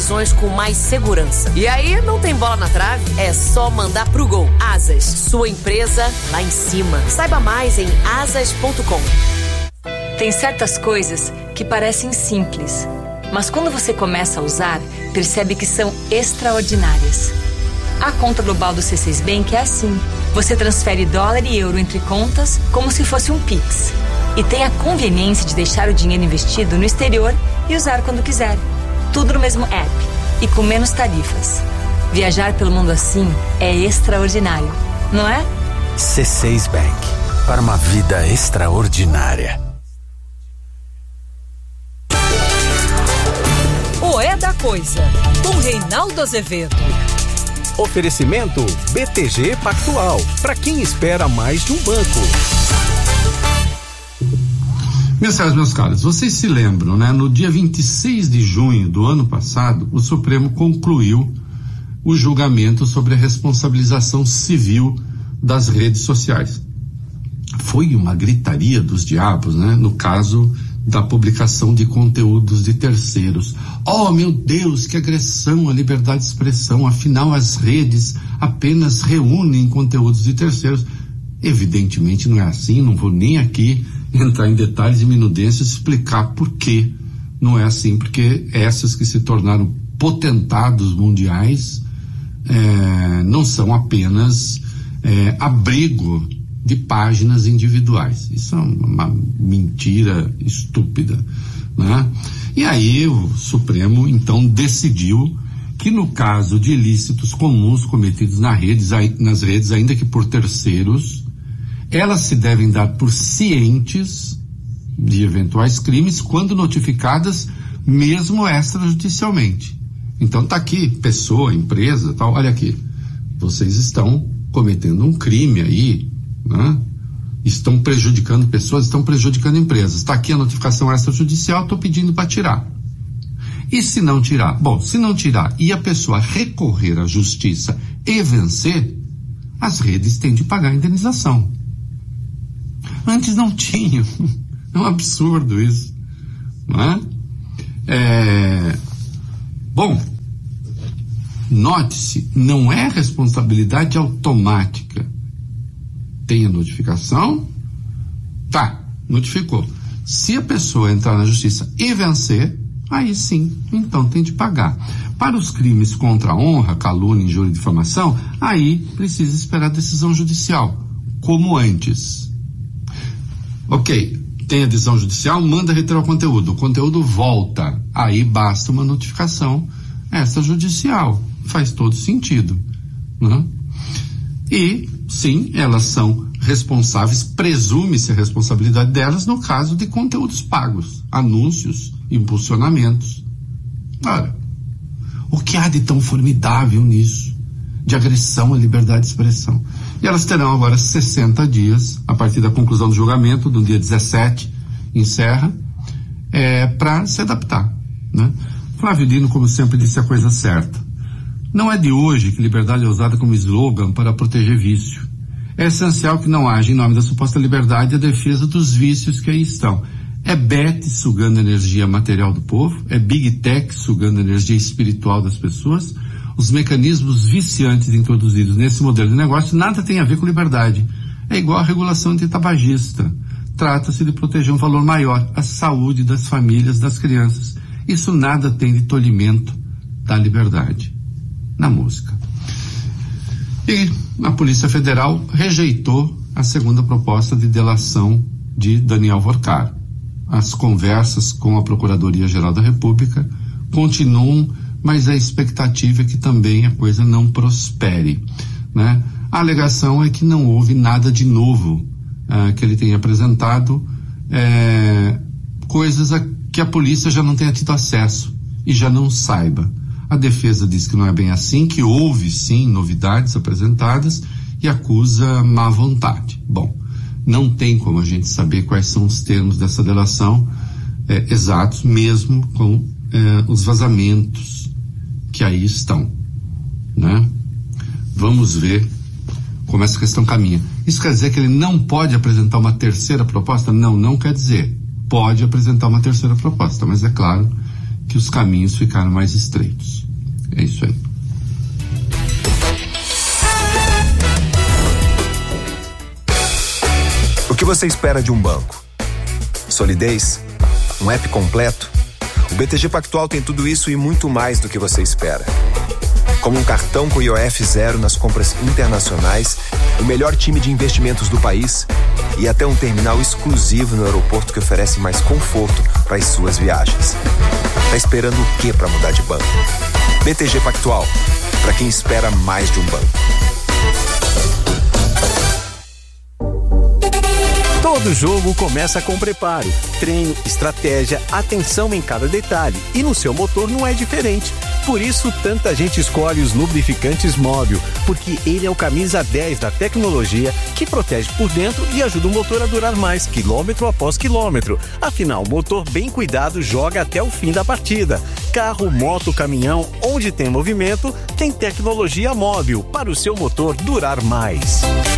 decisões com mais segurança. E aí, não tem bola na trave? É só mandar pro gol. Asas, sua empresa lá em cima. Saiba mais em asas.com. Tem certas coisas que parecem simples, mas quando você começa a usar, percebe que são extraordinárias. A conta global do C6 Bank é assim. Você transfere dólar e euro entre contas como se fosse um Pix. E tem a conveniência de deixar o dinheiro investido no exterior e usar quando quiser. Tudo no mesmo app e com menos tarifas. Viajar pelo mundo assim é extraordinário, não é? C6 Bank. Para uma vida extraordinária. O É da Coisa, com Reinaldo Azevedo. Oferecimento BTG Pactual, para quem espera mais de um banco. Meus caros, meus caros, vocês se lembram, né? No dia 26 de junho do ano passado, o Supremo concluiu o julgamento sobre a responsabilização civil das redes sociais. Foi uma gritaria dos diabos, né? No caso da publicação de conteúdos de terceiros. Oh, meu Deus, que agressão à liberdade de expressão, afinal as redes apenas reúnem conteúdos de terceiros. Evidentemente não é assim, não vou nem aqui entrar em detalhes e minudências, explicar por que não é assim, porque essas que se tornaram potentados mundiais não são apenas abrigo de páginas individuais. Isso é uma mentira estúpida, né? E aí o Supremo então decidiu que no caso de ilícitos comuns cometidos nas redes, ainda que por terceiros, elas se devem dar por cientes de eventuais crimes quando notificadas mesmo extrajudicialmente. Então tá aqui, pessoa, empresa, tal, olha aqui, vocês estão cometendo um crime aí, né? Estão prejudicando pessoas, estão prejudicando empresas. Está aqui a notificação extrajudicial, estou pedindo para tirar. E se não tirar? Bom, se não tirar e a pessoa recorrer à justiça e vencer, as redes têm de pagar a indenização. Antes não tinham. É um absurdo isso, não é? Bom, note-se, não é responsabilidade automática. Tem a notificação, tá, notificou. Se a pessoa entrar na justiça e vencer, aí sim, então tem de pagar. Para os crimes contra a honra, calúnia, injúria e difamação, aí precisa esperar a decisão judicial, como antes. Ok, tem a decisão judicial, manda retirar o conteúdo volta, aí basta uma notificação extrajudicial, faz todo sentido, né? E sim, elas são responsáveis, presume-se a responsabilidade delas no caso de conteúdos pagos, anúncios, impulsionamentos. Ora, o que há de tão formidável nisso? De agressão à liberdade de expressão. E elas terão agora 60 dias, a partir da conclusão do julgamento, do dia 17, encerra, para se adaptar, né? Flávio Dino, como sempre, disse a coisa certa. Não é de hoje que liberdade é usada como slogan para proteger vício. É essencial que não haja, em nome da suposta liberdade, a defesa dos vícios que aí estão. É Bet sugando a energia material do povo, é Big Tech sugando a energia espiritual das pessoas. Os mecanismos viciantes introduzidos nesse modelo de negócio nada tem a ver com liberdade. É igual a regulação antitabagista. Trata-se de proteger um valor maior, a saúde das famílias, das crianças. Isso nada tem de tolhimento da liberdade. Na música. E a Polícia Federal rejeitou a segunda proposta de delação de Daniel Vorcar. As conversas com a Procuradoria-Geral da República continuam, mas a expectativa é que também a coisa não prospere, né? A alegação é que não houve nada de novo que ele tenha apresentado, coisas que a polícia já não tenha tido acesso e já não saiba. A defesa diz que não é bem assim, que houve sim novidades apresentadas e acusa má vontade. Bom, não tem como a gente saber quais são os termos dessa delação exatos, mesmo com os vazamentos que aí estão, né? Vamos ver como essa questão caminha. Isso quer dizer que ele não pode apresentar uma terceira proposta? Não, não quer dizer. Pode apresentar uma terceira proposta, mas é claro que os caminhos ficaram mais estreitos. É isso aí. O que você espera de um banco? Solidez? Um app completo? O BTG Pactual tem tudo isso e muito mais do que você espera. Como um cartão com IOF zero nas compras internacionais, o melhor time de investimentos do país e até um terminal exclusivo no aeroporto que oferece mais conforto para as suas viagens. Tá esperando o quê para mudar de banco? BTG Pactual, para quem espera mais de um banco. Todo jogo começa com preparo, treino, estratégia, atenção em cada detalhe. E no seu motor não é diferente. Por isso, tanta gente escolhe os lubrificantes Móbil, porque ele é o camisa 10 da tecnologia que protege por dentro e ajuda o motor a durar mais, quilômetro após quilômetro. Afinal, o motor bem cuidado joga até o fim da partida. Carro, moto, caminhão, onde tem movimento, tem tecnologia Móbil para o seu motor durar mais.